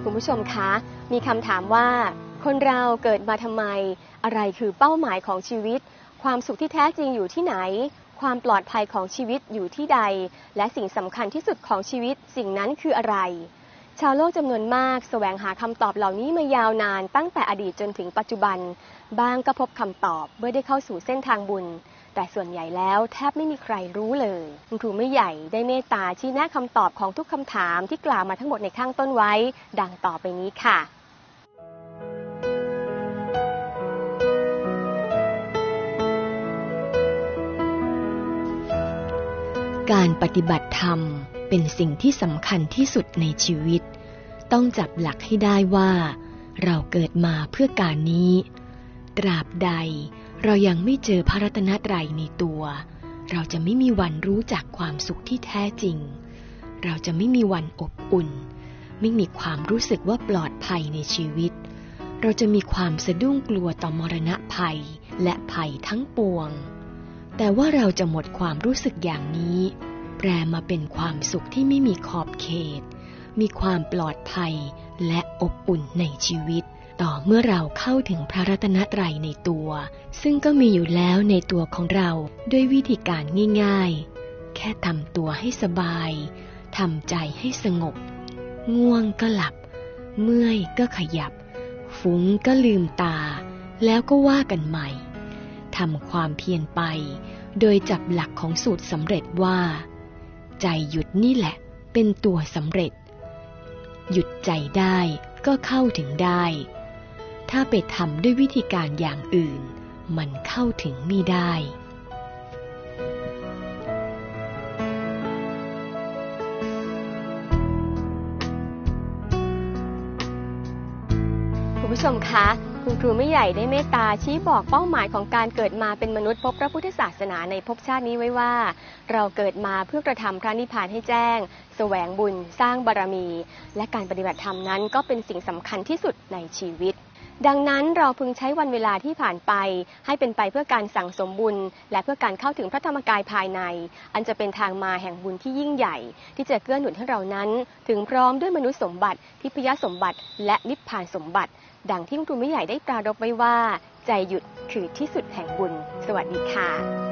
คุณผู้ชมคะมีคำถามว่าคนเราเกิดมาทำไมอะไรคือเป้าหมายของชีวิตความสุขที่แท้จริงอยู่ที่ไหนความปลอดภัยของชีวิตอยู่ที่ใดและสิ่งสำคัญที่สุดของชีวิตสิ่งนั้นคืออะไรชาวโลกจำนวนมากแสวงหาคำตอบเหล่านี้มายาวนานตั้งแต่อดีตจนถึงปัจจุบันบางก็พบคำตอบเมื่อได้เข้าสู่เส้นทางบุญแต่ส่วนใหญ่แล้วแทบไม่มีใครรู้เลยคุณครูไม่ใหญ่ได้เมตตาชี้แนะคำตอบของทุกคำถามที่กล่าวมาทั้งหมดในข้างต้นไว้ดังต่อไปนี้ค่ะการปฏิบัติธรรมเป็นสิ่งที่สำคัญที่สุดในชีวิตต้องจับหลักให้ได้ว่าเราเกิดมาเพื่อการนี้ตราบใดเรายังไม่เจอพระรัตนตรัยในตัวเราจะไม่มีวันรู้จักความสุขที่แท้จริงเราจะไม่มีวันอบอุ่นไม่มีความรู้สึกว่าปลอดภัยในชีวิตเราจะมีความสะดุ้งกลัวต่อมรณะภัยและภัยทั้งปวงแต่ว่าเราจะหมดความรู้สึกอย่างนี้แปลมาเป็นความสุขที่ไม่มีขอบเขตมีความปลอดภัยและอบอุ่นในชีวิตต่อเมื่อเราเข้าถึงพระรัตนตรัยในตัวซึ่งก็มีอยู่แล้วในตัวของเราด้วยวิธีการง่ายๆแค่ทำตัวให้สบายทำใจให้สงบง่วงก็หลับเมื่อยก็ขยับฟุ้งก็ลืมตาแล้วก็ว่ากันใหม่ทำความเพียรไปโดยจับหลักของสูตรสำเร็จว่าใจหยุดนี่แหละเป็นตัวสำเร็จหยุดใจได้ก็เข้าถึงได้ถ้าไปทำด้วยวิธีการอย่างอื่นมันเข้าถึงไม่ได้คุณผู้ชมคะคุณครูไม่ใหญ่ได้เมตตาชี้บอกเป้าหมายของการเกิดมาเป็นมนุษย์พบพระพุทธศาสนาในภพชาตินี้ไว้ว่าเราเกิดมาเพื่อกระทำพระนิพพานให้แจ้งแสวงบุญสร้างบารมีและการปฏิบัติธรรมนั้นก็เป็นสิ่งสำคัญที่สุดในชีวิตดังนั้นเราพึงใช้วันเวลาที่ผ่านไปให้เป็นไปเพื่อการสั่งสมบุญและเพื่อการเข้าถึงพระธรรมกายภายในอันจะเป็นทางมาแห่งบุญที่ยิ่งใหญ่ที่จะเกื้อหนุนให้เรานั้นถึงพร้อมด้วยมนุษย์สมบัติทิพยสมบัติและนิพพานสมบัติดังที่คุณครูไม่ใหญ่ได้ปรารภไว้ว่าใจหยุดคือที่สุดแห่งบุญสวัสดีค่ะ